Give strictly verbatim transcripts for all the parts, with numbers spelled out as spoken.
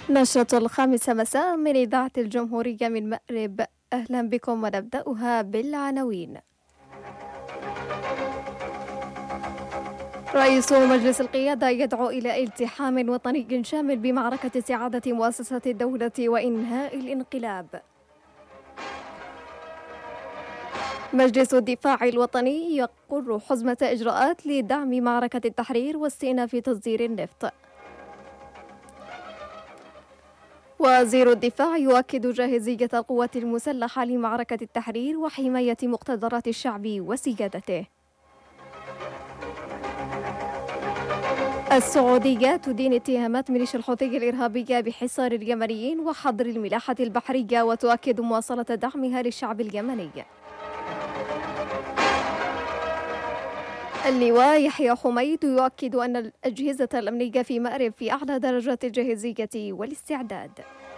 نشرة الخامسة مساء من إذاعة الجمهورية من مأرب. أهلا بكم ونبدأها بالعناوين. رئيس مجلس القيادة يدعو إلى التحام وطني شامل بمعركة استعادة مؤسسة الدولة وإنهاء الانقلاب. مجلس الدفاع الوطني يقر حزمة إجراءات لدعم معركة التحرير واستئناف تصدير النفط. وزير الدفاع يؤكد جاهزية القوات المسلحة لمعركة التحرير وحماية مقتدرات الشعب وسيادته. السعودية تدين اتهامات ميليشيا الحوثي الإرهابية بحصار اليمنيين وحظر الملاحة البحرية وتؤكد مواصلة دعمها للشعب اليمني. اللواء يحيى حميد يؤكد أن الأجهزة الأمنية في مأرب في أعلى درجات الجاهزية والاستعداد.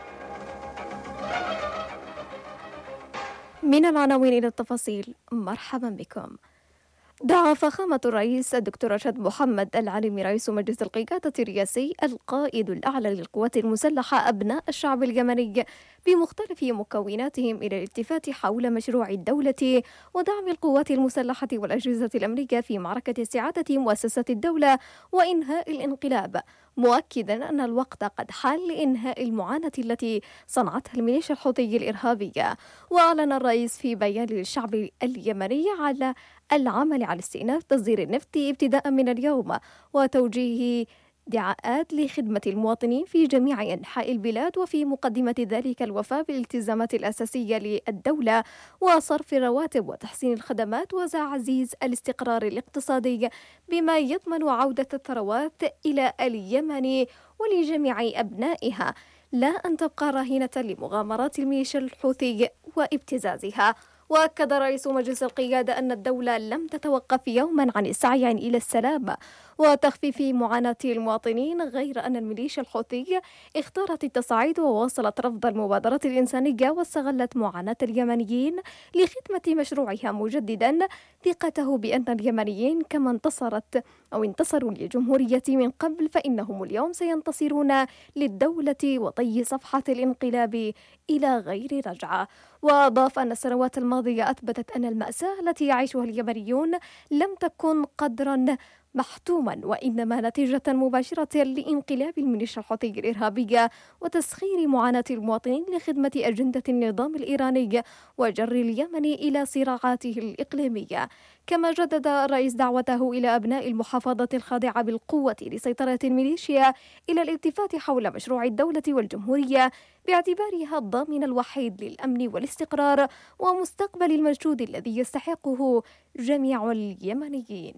من العناوين إلى التفاصيل، مرحبا بكم. دعا فخامة الرئيس الدكتور رشاد محمد العليمي رئيس مجلس القيادة الرئاسي القائد الأعلى للقوات المسلحة أبناء الشعب اليمني بمختلف مكوناتهم إلى الالتفات حول مشروع الدولة ودعم القوات المسلحة والأجهزة الأمنية في معركة استعادة مؤسسة الدولة وإنهاء الانقلاب، مؤكدا أن الوقت قد حان لإنهاء المعاناة التي صنعتها الميليشيا الحوثي الإرهابية. وأعلن الرئيس في بيان للشعب اليمني على العمل على استئناف تصدير النفط ابتداء من اليوم وتوجيه دعاءات لخدمة المواطنين في جميع أنحاء البلاد، وفي مقدمة ذلك الوفاء بالالتزامات الأساسية للدولة وصرف الرواتب وتحسين الخدمات وتعزيز الاستقرار الاقتصادي بما يضمن عودة الثروات إلى اليمن ولجميع أبنائها، لا أن تبقى راهنة لمغامرات الميليشيا الحوثي وابتزازها. وأكد رئيس مجلس القيادة أن الدولة لم تتوقف يوما عن السعي إلى السلام وتخفيف معاناة المواطنين، غير أن الميليشيا الحوثية اختارت التصعيد وواصلت رفض المبادرات الإنسانية واستغلت معاناة اليمنيين لخدمة مشروعها، مجددا ثقته بأن اليمنيين كما انتصرت أو انتصروا للجمهورية من قبل فإنهم اليوم سينتصرون للدولة وطي صفحة الانقلاب إلى غير رجعة. وأضاف أن السنوات الماضية أثبتت أن المأساة التي يعيشها اليمنيون لم تكن قدرا محتوما وإنما نتيجة مباشرة لانقلاب الميليشيا الحوثي الإرهابية وتسخير معاناة المواطنين لخدمة أجندة النظام الإيراني وجر اليمن إلى صراعاته الإقليمية. كما جدد الرئيس دعوته إلى أبناء المحافظة الخاضعة بالقوة لسيطرة الميليشيا إلى الالتفات حول مشروع الدولة والجمهورية باعتبارها الضامن الوحيد للأمن والاستقرار ومستقبل المجهود الذي يستحقه جميع اليمنيين.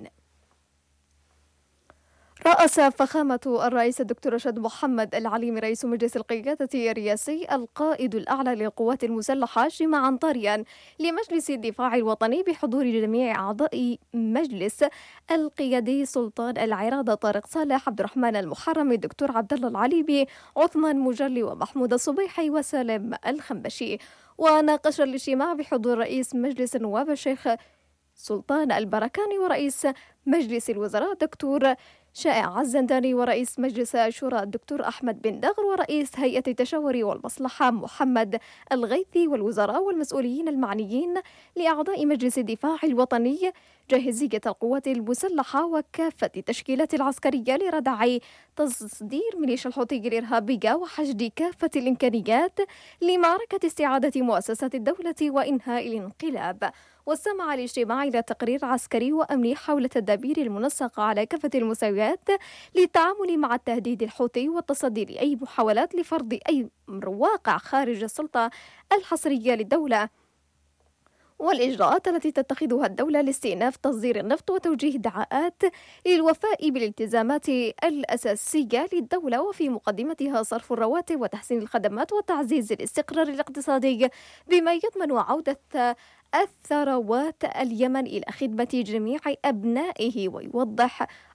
رأس فخامة الرئيس الدكتور رشاد محمد العليمي رئيس مجلس القيادة الرئاسي القائد الأعلى للقوات المسلحة اجتماعا طارئا لمجلس الدفاع الوطني بحضور جميع أعضاء مجلس القيادي سلطان العرادة طارق صالح، عبد الرحمن المحرم، الدكتور عبد الله العليبي، عثمان مجلي، ومحمود الصبيحي، وسالم الخنبشي. وناقش الاجتماع بحضور رئيس مجلس النواب الشيخ سلطان البركاني ورئيس مجلس الوزراء دكتور شائع الزنداني ورئيس مجلس الشورى الدكتور أحمد بن دغر ورئيس هيئة التشاور والمصلحة محمد الغيثي والوزراء والمسؤولين المعنيين لأعضاء مجلس الدفاع الوطني جاهزية القوات المسلحة وكافة التشكيلات العسكرية لردع تصدير ميليشيا الحوثي الإرهابية وحشد كافة الإمكانيات لمعركة استعادة مؤسسات الدولة وإنهاء الانقلاب. واستمع الاجتماع إلى تقرير عسكري وأمني حول التدابير المنسقة على كافة المستويات للتعامل مع التهديد الحوثي والتصدي لأي محاولات لفرض أي أمر واقع خارج السلطة الحصرية للدولة، والإجراءات التي تتخذها الدولة لاستئناف تصدير النفط وتوجيه دعاءات للوفاء بالالتزامات الأساسية للدولة، وفي مقدمتها صرف الرواتب وتحسين الخدمات وتعزيز الاستقرار الاقتصادي بما يضمن عودة الثروات اليمن إلى خدمة جميع أبنائه. ويوضح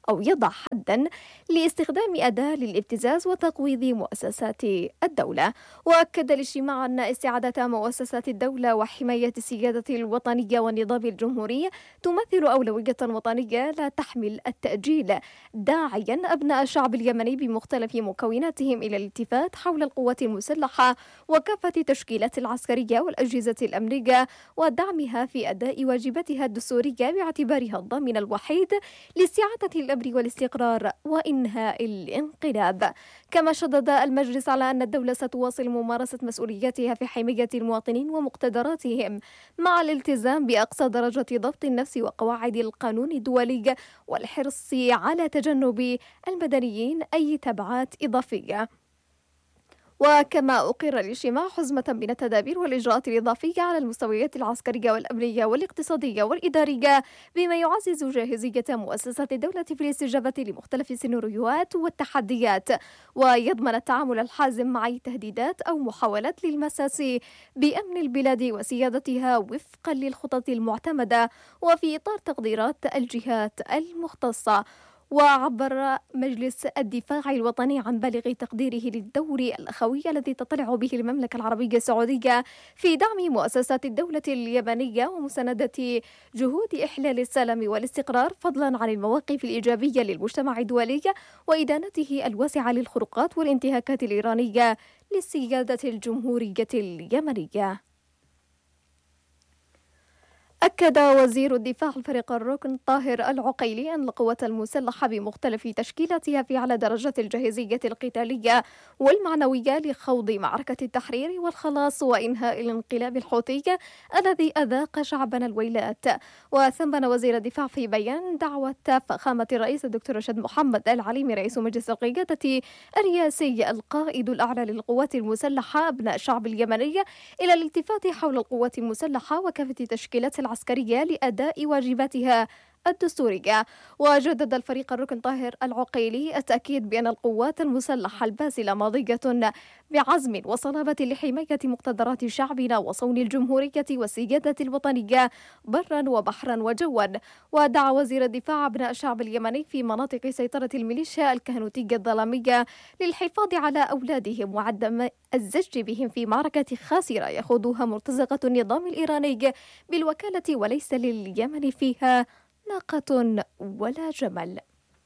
أو يضع حدا لاستخدام أداة للابتزاز وتقويض مؤسسات الدولة. وأكد الاجتماع أن استعادة مؤسسات الدولة وحماية السيادة الوطنية والنظام الجمهوري تمثل أولوية وطنية لا تحمل التأجيل، داعيا أبناء الشعب اليمني بمختلف مكوناتهم إلى الالتفات حول القوات المسلحة وكافة التشكيلات العسكرية والأجهزة الأمنية ودعمها في أداء واجباتها الدستورية باعتبارها الضامن الوحيد لاستعادة الأمن والاستقرار وإنهاء الانقلاب. كما شدد المجلس على أن الدولة ستواصل ممارسة مسؤولياتها في حماية المواطنين ومقتدراتهم مع الالتزام بأقصى درجة ضبط النفس وقواعد القانون الدولي والحرص على تجنب المدنيين أي تبعات إضافية. وكما أقر الاجتماع حزمة من التدابير والإجراءات الإضافية على المستويات العسكرية والأمنية والاقتصادية والإدارية بما يعزز جاهزية مؤسسات الدولة في الاستجابة لمختلف السيناريوهات والتحديات، ويضمن التعامل الحازم مع أي تهديدات أو محاولات للمساس بأمن البلاد وسيادتها وفقا للخطط المعتمدة وفي إطار تقديرات الجهات المختصة. وعبر مجلس الدفاع الوطني عن بالغ تقديره للدور الأخوي الذي تطلع به المملكة العربية السعودية في دعم مؤسسات الدولة اليمنية ومساندة جهود إحلال السلام والاستقرار، فضلا عن المواقف الإيجابية للمجتمع الدولي وإدانته الواسعة للخروقات والانتهاكات الإيرانية للسيادة الجمهورية اليمنية. أكد وزير الدفاع الفريق الركن طاهر العقيلي أن القوات المسلحة بمختلف تشكيلاتها في أعلى درجات الجاهزية القتالية والمعنوية لخوض معركة التحرير والخلاص وإنهاء الانقلاب الحوثي الذي أذاق شعبنا الويلات. وثمن وزير الدفاع في بيان دعوة فخامة الرئيس الدكتور رشاد محمد العليمي رئيس مجلس القيادة الرئاسي القائد الأعلى للقوات المسلحة أبناء الشعب اليمني إلى الالتفات حول القوات المسلحة وكافة تشكيلات العسكرية لأداء واجباتها الدستورية. وجدد الفريق الركن طاهر العقيلي التأكيد بأن القوات المسلحة الباسلة ماضية بعزم وصلابة لحماية مقتدرات شعبنا وصون الجمهورية والسيادة الوطنية برا وبحرا وجوا. ودعا وزير الدفاع أبناء الشعب اليمني في مناطق سيطرة الميليشيا الكهنوتية الظلامية للحفاظ على أولادهم وعدم الزج بهم في معركة خاسرة يخوضها مرتزقة النظام الإيراني بالوكالة وليس لليمن فيها ناقة ولا جمل.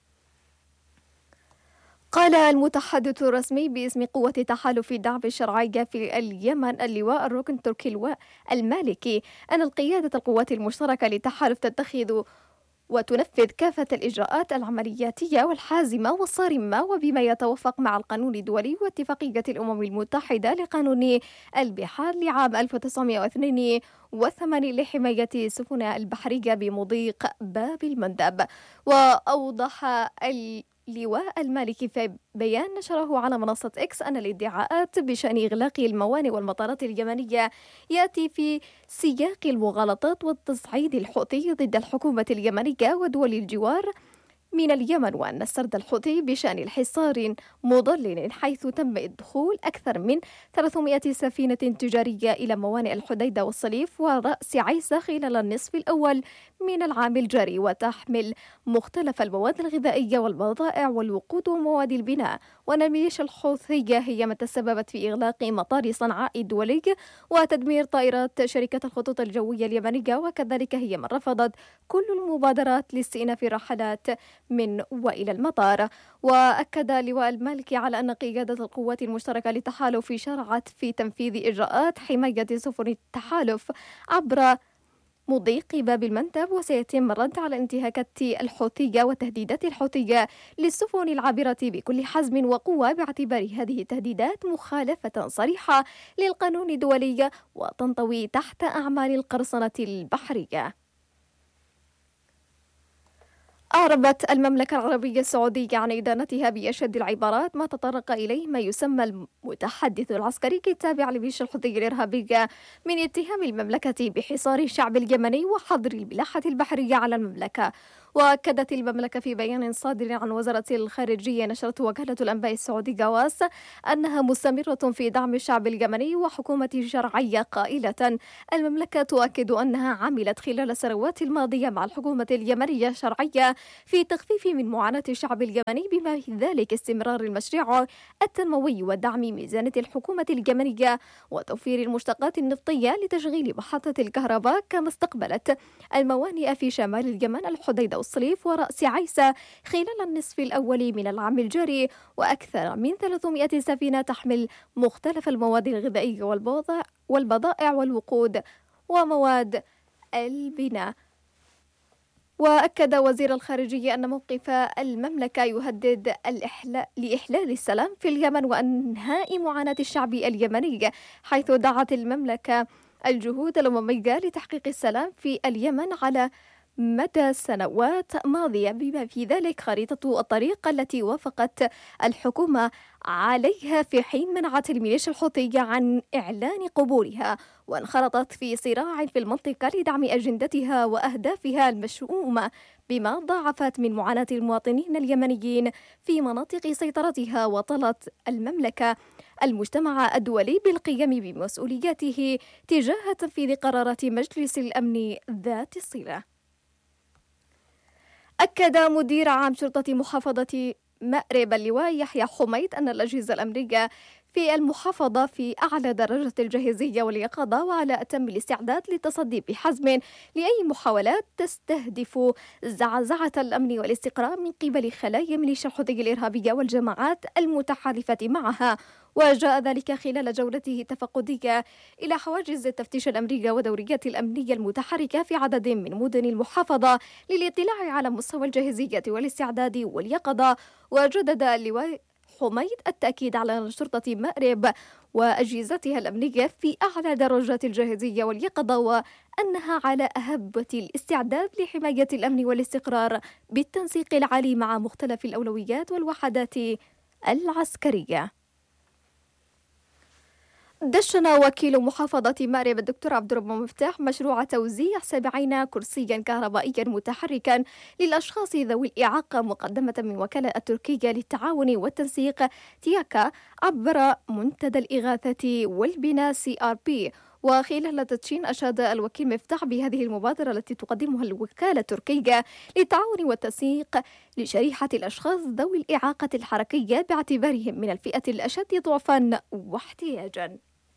قال المتحدث الرسمي باسم قوة تحالف الدعم الشرعية في اليمن اللواء الركن تركي المالكي أن القيادة القوات المشتركة للتحالف تتخذ وتنفذ كافة الإجراءات العملياتية والحازمة والصارمة وبما يتوافق مع القانون الدولي واتفاقية الأمم المتحدة لقانون البحار لعام ألف وتسعمائة واثنين وثمانين لحماية السفن البحرية بمضيق باب المندب. وأوضح اللواء المالكي في بيان نشره على منصة إكس أن الادعاءات بشأن إغلاق الموانئ والمطارات اليمنية يأتي في سياق المغالطات والتصعيد الحوثي ضد الحكومة اليمنية ودول الجوار من اليمن، وأن السرد الحوثي بشأن الحصار مضلل حيث تم الدخول أكثر من ثلاثمائة سفينة تجارية إلى موانئ الحديدة والصليف ورأس عيسى خلال النصف الأول من العام الجاري، وتحمل مختلف المواد الغذائية والبضائع والوقود ومواد البناء. وأن الميليشيا الحوثية هي من تسببت في إغلاق مطار صنعاء الدولي وتدمير طائرات شركة الخطوط الجوية اليمنية، وكذلك هي من رفضت كل المبادرات لاستئناف الرحلات من وإلى المطار. وأكد لواء المالكي على أن قيادة القوات المشتركة للتحالف شرعت في تنفيذ إجراءات حماية سفن التحالف عبر مضيق باب المندب، وسيتم الرد على انتهاكات الحوثية وتهديدات الحوثية للسفن العابرة بكل حزم وقوة باعتبار هذه التهديدات مخالفة صريحة للقانون الدولي وتنطوي تحت أعمال القرصنة البحرية. أعربت المملكة العربية السعودية عن إدانتها بأشد العبارات ما تطرق إليه ما يسمى المتحدث العسكري التابع لميليشيا الحوثي الإرهابية من اتهام المملكة بحصار الشعب اليمني وحظر الملاحة البحرية على المملكة. وأكدت المملكة في بيان صادر عن وزارة الخارجية نشرت وكالة الأنباء السعودية واس أنها مستمرة في دعم الشعب اليمني وحكومة شرعية، قائلة المملكة تؤكد أنها عملت خلال السنوات الماضية مع الحكومة اليمنية الشرعية في تخفيف من معاناة الشعب اليمني، بما في ذلك استمرار المشروع التنموي ودعم ميزانية الحكومة اليمنية وتوفير المشتقات النفطية لتشغيل محطة الكهرباء، كما استقبلت الموانئ في شمال اليمن الحديدة والصليف ورأس عيسى خلال النصف الأول من العام الجاري، وأكثر من ثلاثمائة سفينة تحمل مختلف المواد الغذائية والبضائع والبضائع والوقود ومواد البناء. وأكد وزير الخارجية أن موقف المملكة يهدد الإحلال لإحلال السلام في اليمن وإنهاء معاناة الشعب اليمني، حيث دعت المملكة الجهود الأممية لتحقيق السلام في اليمن على مدى سنوات ماضية، بما في ذلك خريطة الطريق التي وافقت الحكومة عليها في حين منعت الميليشيا الحوثية عن إعلان قبولها، وانخرطت في صراع في المنطقة لدعم أجندتها وأهدافها المشؤومة، بما ضاعفت من معاناة المواطنين اليمنيين في مناطق سيطرتها. وطلت المملكة المجتمع الدولي بالقيام بمسؤولياته تجاه تنفيذ قرارات مجلس الأمن ذات الصلة. أكد مدير عام شرطة محافظة مأرب اللواء يحيى حميد أن الأجهزة الأمنية في المحافظة في أعلى درجة الجاهزية واليقظة وعلى أتم الاستعداد للتصدي بحزم لأي محاولات تستهدف زعزعة الأمن والاستقرار من قبل خلايا ميليشيا الحوثي الإرهابية والجماعات المتحالفة معها. وجاء ذلك خلال جولته التفقدية إلى حواجز التفتيش الأمنية ودوريات الأمنية المتحركة في عدد من مدن المحافظة للاطلاع على مستوى الجاهزية والاستعداد واليقظة. وجدد اللواء حميد التأكيد على أن شرطة مأرب وأجهزتها الأمنية في أعلى درجات الجاهزية واليقظة، وأنها على أهبة الاستعداد لحماية الأمن والاستقرار بالتنسيق العالي مع مختلف الأولويات والوحدات العسكرية. دشن وكيل محافظة مأرب الدكتور عبد الرب مفتاح مشروع توزيع سبعين كرسيا كهربائيا متحركا للأشخاص ذوي الإعاقة مقدمة من وكالة التركية للتعاون والتنسيق تياكا عبر منتدى الإغاثة والبناء سي آر بي. وخلال تدشين أشاد الوكيل مفتاح بهذه المبادرة التي تقدمها الوكالة التركية للتعاون والتنسيق لشريحة الأشخاص ذوي الإعاقة الحركية باعتبارهم من الفئة الأشد ضعفا واحتياجا.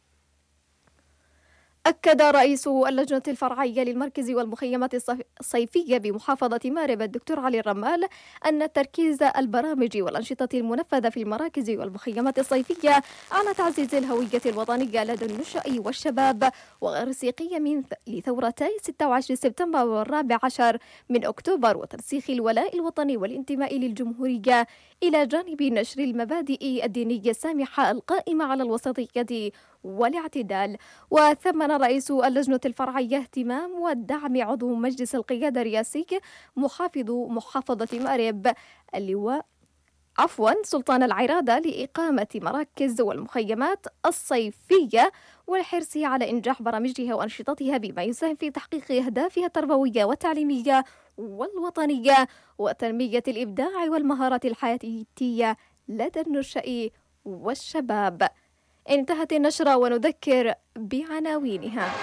أكد رئيس اللجنة الفرعية للمركز والمخيمات الصيفية بمحافظة مأرب الدكتور علي الرمال أن تركيز البرامج والأنشطة المنفذة في المراكز والمخيمات الصيفية على تعزيز الهوية الوطنية لدى النشأ والشباب وغرس قيم لثورتي ستة وعشرين سبتمبر والرابع عشر من أكتوبر وترسيخ الولاء الوطني والانتماء للجمهورية، إلى جانب نشر المبادئ الدينية السامحة القائمة على الوسطية والاعتدال. وثمن رئيس اللجنة الفرعية اهتمام والدعم عضو مجلس القيادة الرئاسي محافظ محافظة مأرب اللواء عفوا سلطان العرادة لإقامة مراكز والمخيمات الصيفية والحرص على إنجاح برامجها وأنشطتها بما يساهم في تحقيق أهدافها التربوية والتعليمية والوطنية وتنمية الإبداع والمهارات الحياتية لدى النشأ والشباب. انتهت النشرة ونذكر بعناوينها.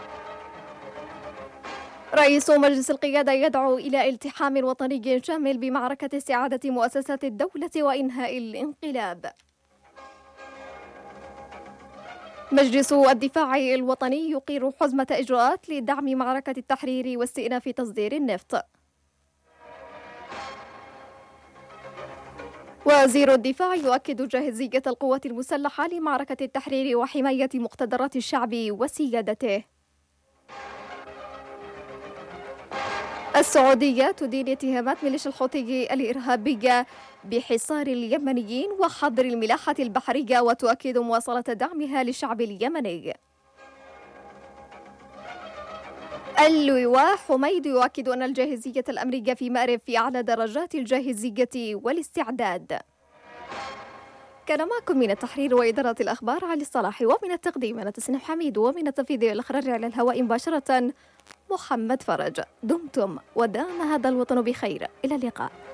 رئيس مجلس القيادة يدعو إلى التحام وطني شامل بمعركة استعادة مؤسسات الدولة وإنهاء الانقلاب. مجلس الدفاع الوطني يقر حزمة إجراءات لدعم معركة التحرير واستئناف تصدير النفط. وزير الدفاع يؤكد جاهزية القوات المسلحة لمعركة التحرير وحماية مقتدرات الشعب وسيادته. السعودية تدين اتهامات ميليشيا الحوثي الإرهابية بحصار اليمنيين وحظر الملاحة البحرية وتؤكد مواصلة دعمها للشعب اليمني. اللواء حميد يؤكد أن الجاهزية الأمنية في مأرب في أعلى درجات الجاهزية والاستعداد. كان معكم من التحرير وإدارة الأخبار علي الصلاح، ومن التقديم أنا تسنيم حميد، ومن التنفيذ والإخراج على الهواء مباشرة محمد فرج. دمتم ودام هذا الوطن بخير، إلى اللقاء.